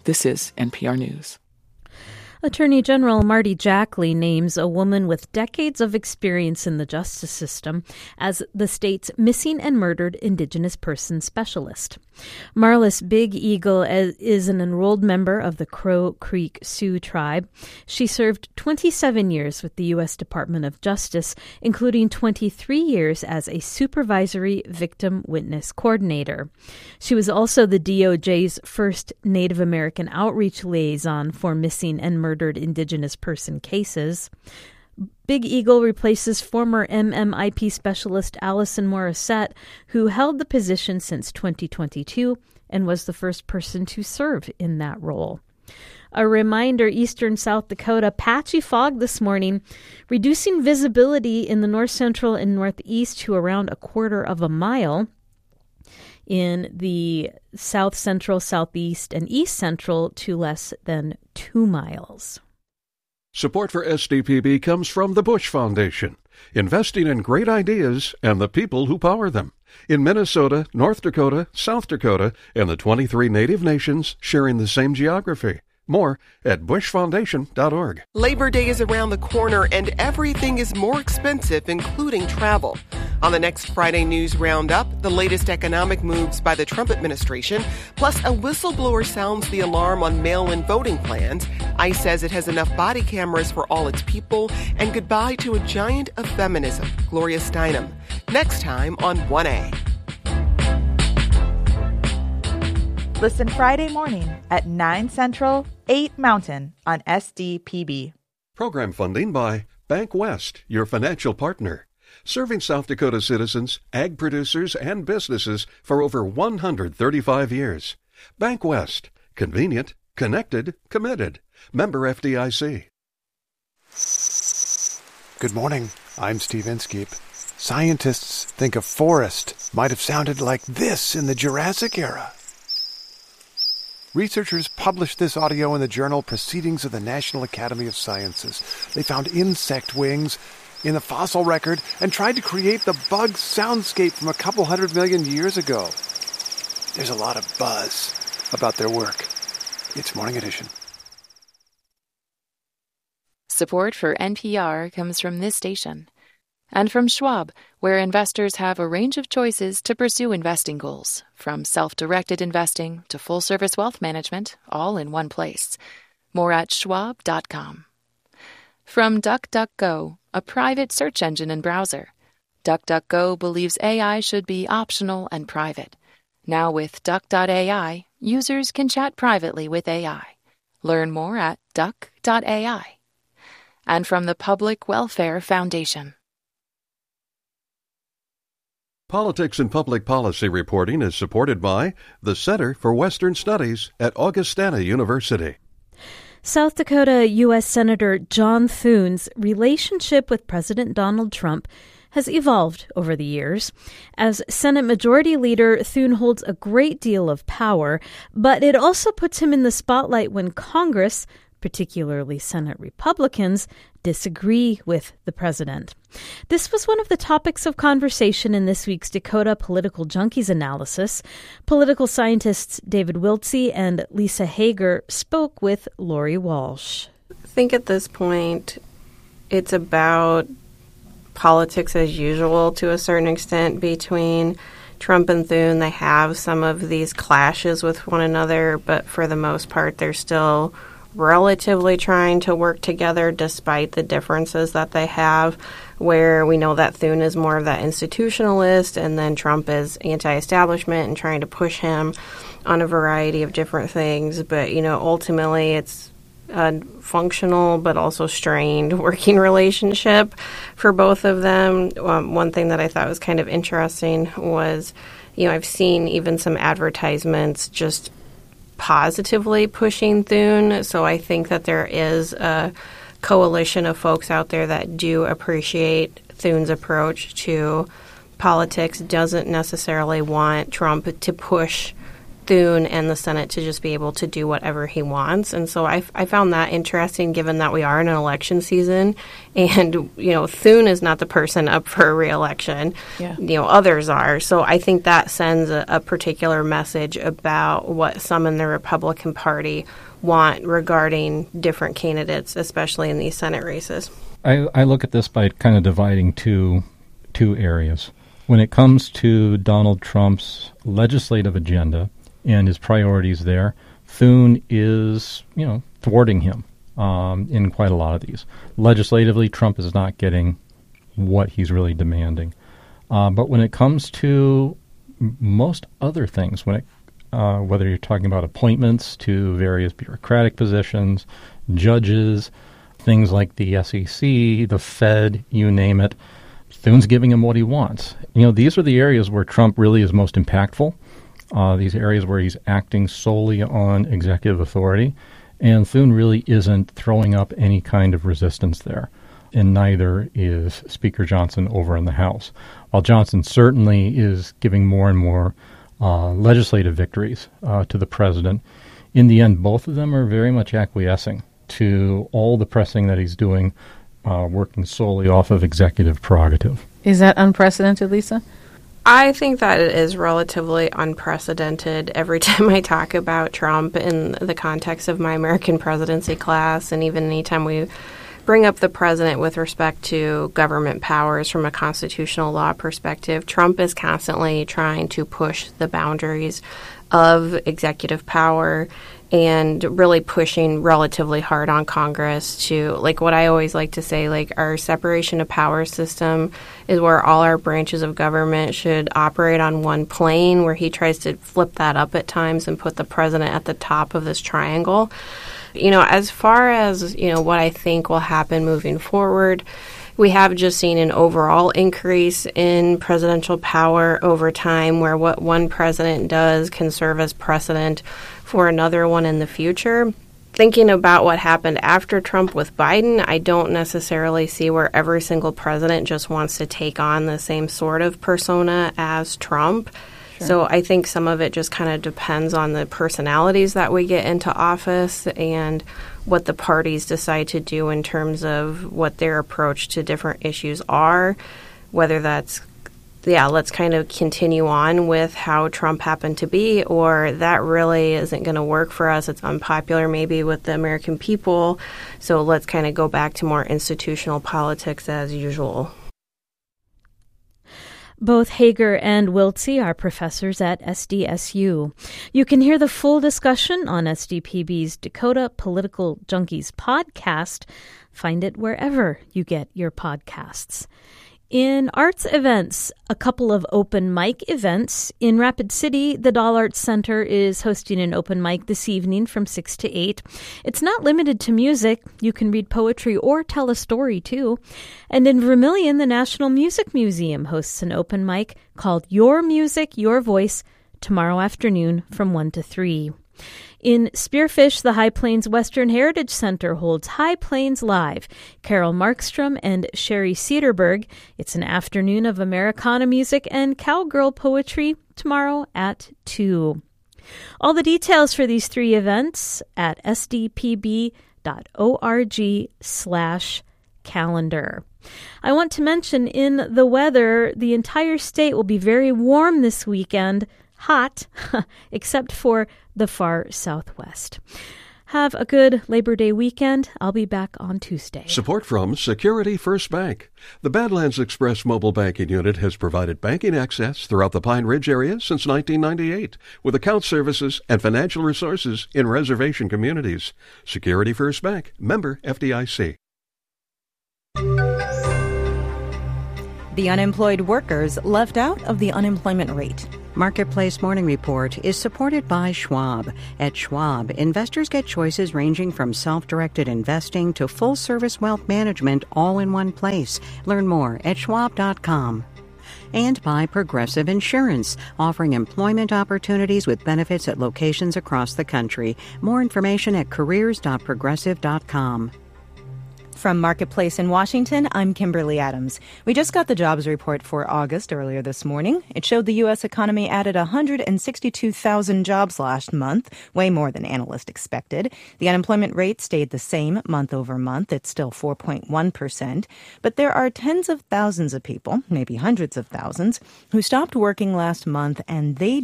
This is NPR News. Attorney General Marty Jackley names a woman with decades of experience in the justice system as the state's missing and murdered Indigenous person specialist. Marlis Big Eagle is an enrolled member of the Crow Creek Sioux tribe. She served 27 years with the U.S. Department of Justice, including 23 years as a supervisory victim witness coordinator. She was also the DOJ's first Native American outreach liaison for missing and murdered Indigenous person cases. Big Eagle replaces former MMIP specialist Allison Morissette, who held the position since 2022 and was the first person to serve in that role. A reminder, eastern South Dakota, patchy fog this morning, reducing visibility in the north central and northeast to around a quarter of a mile. In the south central, southeast, and east central to less than 2 miles. Support for SDPB comes from the Bush Foundation, investing in great ideas and the people who power them. In Minnesota, North Dakota, South Dakota, and the 23 Native nations sharing the same geography. More at bushfoundation.org. Labor Day is around the corner and everything is more expensive, including travel. On the next Friday News Roundup, the latest economic moves by the Trump administration, plus a whistleblower sounds the alarm on mail-in voting plans. ICE says it has enough body cameras for all its people, and goodbye to a giant of feminism, Gloria Steinem. Next time on 1A. Listen Friday morning at 9 Central, 8 Mountain on SDPB. Program funding by Bank West, your financial partner. Serving South Dakota citizens, ag producers, and businesses for over 135 years. Bank West. Convenient, connected, committed. Member FDIC. Good morning. I'm Steve Inskeep. Scientists think a forest might have sounded like this in the Jurassic era. Researchers published this audio in the journal Proceedings of the National Academy of Sciences. They found insect wings in the fossil record and tried to create the bug soundscape from a couple 100 million years ago. There's a lot of buzz about their work. It's Morning Edition. Support for NPR comes from this station and from Schwab, where investors have a range of choices to pursue investing goals, from self-directed investing to full-service wealth management, all in one place. More at schwab.com. From DuckDuckGo, a private search engine and browser. DuckDuckGo believes AI should be optional and private. Now with Duck.ai, users can chat privately with AI. Learn more at duck.ai. And from the Public Welfare Foundation. Politics and Public Policy reporting is supported by the Center for Western Studies at Augustana University. South Dakota U.S. Senator John Thune's relationship with President Donald Trump has evolved over the years. As Senate Majority Leader, Thune holds a great deal of power, but it also puts him in the spotlight when Congress, particularly Senate Republicans, disagree with the president. This was one of the topics of conversation in this week's Dakota Political Junkies analysis. Political scientists David Wiltsey and Lisa Hager spoke with Lori Walsh. I think at this point, it's about politics as usual to a certain extent between Trump and Thune. They have some of these clashes with one another, but for the most part, they're still relatively trying to work together despite the differences that they have, where we know that Thune is more of that institutionalist and then Trump is anti-establishment and trying to push him on a variety of different things. But, ultimately it's a functional but also strained working relationship for both of them. One thing that I thought was kind of interesting was, I've seen even some advertisements just positively pushing Thune. So I think that there is a coalition of folks out there that do appreciate Thune's approach to politics, doesn't necessarily want Trump to push Thune and the Senate to just be able to do whatever he wants. And so I found that interesting, given that we are in an election season. And, Thune is not the person up for a re-election. Yeah. Others are. So I think that sends a particular message about what some in the Republican Party want regarding different candidates, especially in these Senate races. I look at this by kind of dividing two areas. When it comes to Donald Trump's legislative agenda and his priorities there, Thune is, thwarting him in quite a lot of these. Legislatively, Trump is not getting what he's really demanding. But when it comes to most other things, whether you're talking about appointments to various bureaucratic positions, judges, things like the SEC, the Fed, you name it, Thune's giving him what he wants. These are the areas where Trump really is most impactful, these areas where he's acting solely on executive authority, and Thune really isn't throwing up any kind of resistance there, and neither is Speaker Johnson over in the House. While Johnson certainly is giving more and more legislative victories to the president, in the end, both of them are very much acquiescing to all the pressing that he's doing, working solely off of executive prerogative. Is that unprecedented, Lisa? I think that it is relatively unprecedented. Every time I talk about Trump in the context of my American presidency class, and even anytime we bring up the president with respect to government powers from a constitutional law perspective, Trump is constantly trying to push the boundaries of executive power and really pushing relatively hard on Congress to, what I always like to say, our separation of power system is where all our branches of government should operate on one plane, where he tries to flip that up at times and put the president at the top of this triangle. As far as, what I think will happen moving forward, we have just seen an overall increase in presidential power over time, where what one president does can serve as precedent for another one in the future. Thinking about what happened after Trump with Biden, I don't necessarily see where every single president just wants to take on the same sort of persona as Trump. Sure. So I think some of it just kind of depends on the personalities that we get into office and what the parties decide to do in terms of what their approach to different issues are, whether that's let's kind of continue on with how Trump happened to be, or that really isn't going to work for us. It's unpopular maybe with the American people, so let's kind of go back to more institutional politics as usual. Both Hager and Wiltse are professors at SDSU. You can hear the full discussion on SDPB's Dakota Political Junkies podcast. Find it wherever you get your podcasts. In arts events, a couple of open mic events. In Rapid City, the Doll Arts Center is hosting an open mic this evening from 6 to 8. It's not limited to music. You can read poetry or tell a story, too. And in Vermilion, the National Music Museum hosts an open mic called Your Music, Your Voice, tomorrow afternoon from 1 to 3. In Spearfish, the High Plains Western Heritage Center holds High Plains Live. Carol Markstrom and Sherry Cederberg. It's an afternoon of Americana music and cowgirl poetry tomorrow at 2. All the details for these three events at sdpb.org/calendar. I want to mention in the weather, the entire state will be very warm this weekend. Hot, except for the far southwest. Have a good Labor Day weekend. I'll be back on Tuesday. Support from Security First Bank. The Badlands Express mobile banking unit has provided banking access throughout the Pine Ridge area since 1998, with account services and financial resources in reservation communities. Security First Bank, member FDIC. The unemployed workers left out of the unemployment rate. Marketplace Morning Report is supported by Schwab. At Schwab, investors get choices ranging from self-directed investing to full-service wealth management all in one place. Learn more at schwab.com. And by Progressive Insurance, offering employment opportunities with benefits at locations across the country. More information at careers.progressive.com. From Marketplace in Washington, I'm Kimberly Adams. We just got the jobs report for August earlier this morning. It showed the U.S. economy added 162,000 jobs last month, way more than analysts expected. The unemployment rate stayed the same month over month. It's still 4.1%. But there are tens of thousands of people, maybe hundreds of thousands, who stopped working last month, and they